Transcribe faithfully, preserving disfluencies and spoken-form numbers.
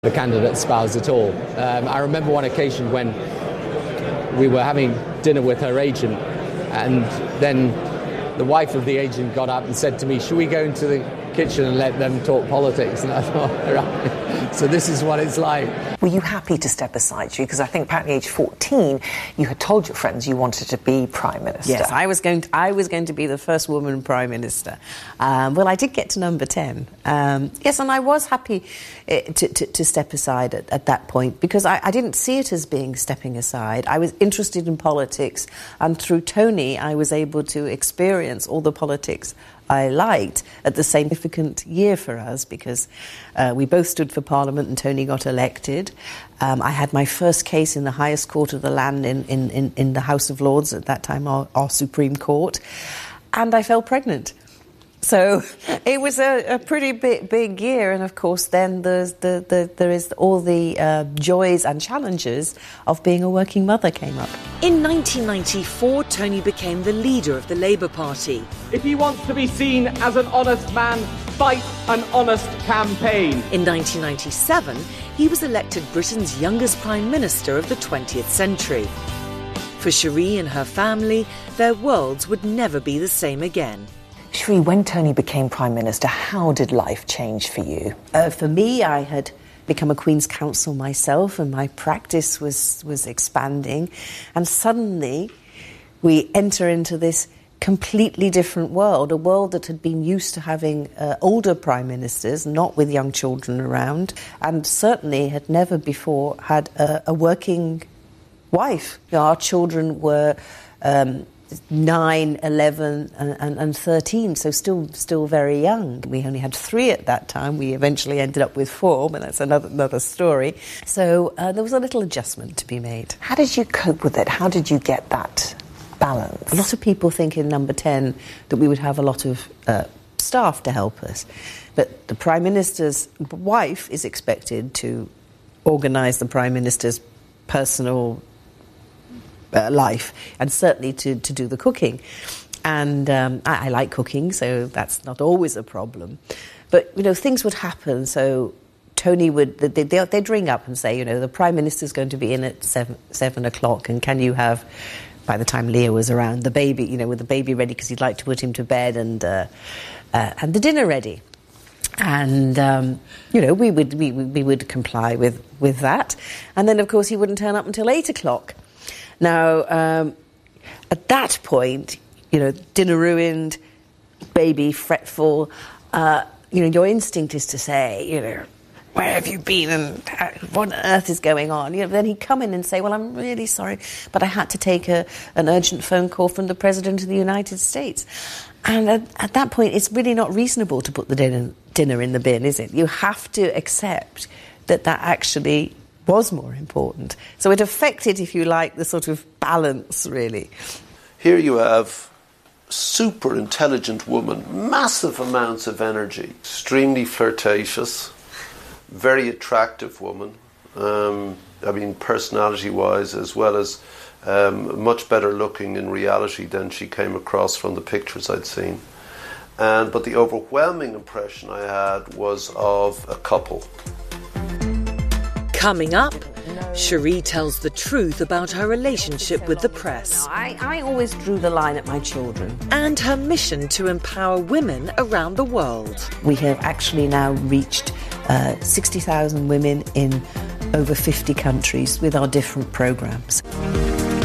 the candidate spouse at all. Um, I remember one occasion when we were having dinner with her agent, and then the wife of the agent got up and said to me, "Should we go into the kitchen and let them talk politics?" And I thought, right, so this is what it's like. Were you happy to step aside, Judy? Because I think apparently age fourteen, you had told your friends you wanted to be Prime Minister. Yes, I was going to, I was going to be the first woman Prime Minister. Um, well, I did get to number ten. Um, yes, and I was happy uh, to, to, to step aside at, at that point, because I, I didn't see it as being stepping aside. I was interested in politics, and through Tony, I was able to experience all the politics I liked at the same significant year for us, because uh, we both stood for Parliament and Tony got elected. Um, I had my first case in the highest court of the land in, in, in, in the House of Lords, at that time our, our Supreme Court, and I fell pregnant. So it was a, a pretty big, big year, and of course then there's the, the, there is all the uh, joys and challenges of being a working mother came up. In nineteen ninety-four, Tony became the leader of the Labour Party. If he wants to be seen as an honest man, fight an honest campaign. In nineteen ninety-seven, he was elected Britain's youngest Prime Minister of the twentieth century. For Cherie and her family, their worlds would never be the same again. Cherie, when Tony became Prime Minister, how did life change for you? Uh, for me, I had become a Queen's Counsel myself, and my practice was, was expanding. And suddenly, we enter into this completely different world, a world that had been used to having uh, older Prime Ministers, not with young children around, and certainly had never before had a, a working wife. You know, our children were Um, nine, eleven and, and, and thirteen, so still still very young. We only had three at that time. We eventually ended up with four, but that's another another story. So uh, there was a little adjustment to be made. How did you cope with it? How did you get that balance? A lot of people think in number ten that we would have a lot of uh, staff to help us, but the Prime Minister's wife is expected to organise the Prime Minister's personal Uh, life, and certainly to, to do the cooking. And um, I, I like cooking, so that's not always a problem. But, you know, things would happen. So Tony would, they, they, they'd ring up and say, you know, the Prime Minister's going to be in at seven, seven o'clock, and can you have, by the time Leah was around, the baby, you know, with the baby ready, because he'd like to put him to bed, and, uh, uh, and the dinner ready. And, um, you know, we would, we, we would comply with, with that. And then, of course, he wouldn't turn up until eight o'clock. Now, um, at that point, you know, dinner ruined, baby fretful, uh, you know, your instinct is to say, you know, where have you been and what on earth is going on? You know, then he'd come in and say, well, I'm really sorry, but I had to take a, an urgent phone call from the President of the United States. And at, at that point, it's really not reasonable to put the dinner, dinner in the bin, is it? You have to accept that that actually was more important. So it affected, if you like, the sort of balance, really. Here you have super intelligent woman, massive amounts of energy, extremely flirtatious, very attractive woman, um, I mean personality-wise, as well as um, much better looking in reality than she came across from the pictures I'd seen. And but the overwhelming impression I had was of a couple. Coming up, Cherie tells the truth about her relationship with the press. I, I always drew the line at my children. And her mission to empower women around the world. We have actually now reached uh, sixty thousand women in over fifty countries with our different programmes.